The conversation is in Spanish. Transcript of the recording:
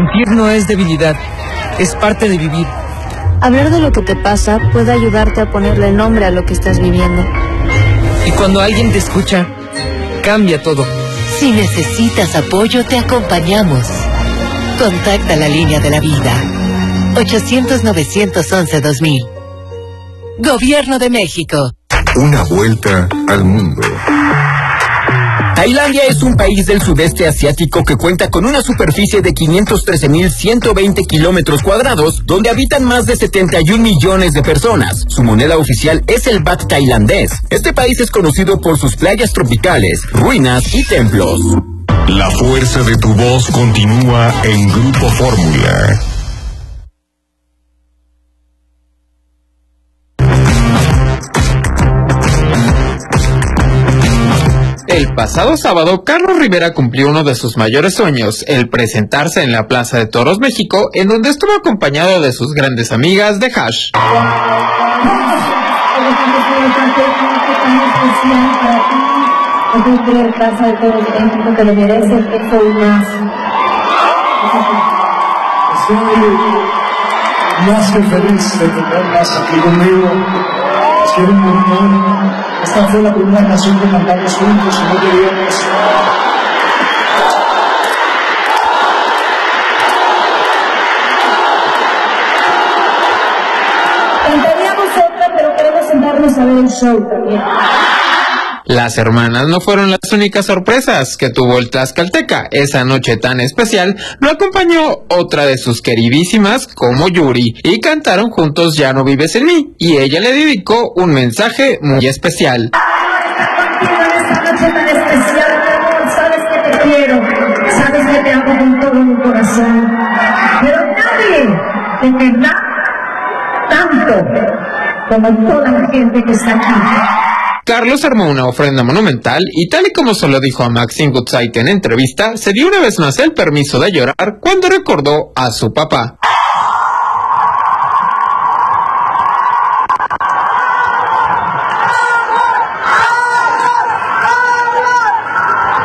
Sentir no es debilidad, es parte de vivir. Hablar de lo que te pasa puede ayudarte a ponerle nombre a lo que estás viviendo. Y cuando alguien te escucha, cambia todo. Si necesitas apoyo, te acompañamos. Contacta la línea de la vida. 800-911-2000. Gobierno de México. Una vuelta al mundo. Tailandia es un país del sudeste asiático que cuenta con una superficie de 513,120 kilómetros cuadrados, donde habitan más de 71 millones de personas. Su moneda oficial es el baht tailandés. Este país es conocido por sus playas tropicales, ruinas y templos. La fuerza de tu voz continúa en Grupo Fórmula. El pasado sábado, Carlos Rivera cumplió uno de sus mayores sueños, el presentarse en la Plaza de Toros México, en donde estuvo acompañado de sus grandes amigas de Hash. Plaza de Toros México, que le merece esto y más. Estoy más que feliz de tenerlas aquí conmigo. Les quiero un montón. Esta fue la primera canción que cantamos juntos, no queríamos. Cantaríamos otra, pero queremos sentarnos a ver el show también. Las hermanas no fueron las únicas sorpresas que tuvo el Tlaxcalteca. Esa noche tan especial lo acompañó otra de sus queridísimas como Yuri y cantaron juntos Ya no vives en mí, y ella le dedicó un mensaje muy especial. Esta noche tan especial, mi amor, sabes que te quiero, sabes que te amo con todo mi corazón, pero nadie te querrá tanto como toda la gente que está aquí. Carlos armó una ofrenda monumental y, tal y como se lo dijo a Maxine Goodside en entrevista, se dio una vez más el permiso de llorar cuando recordó a su papá.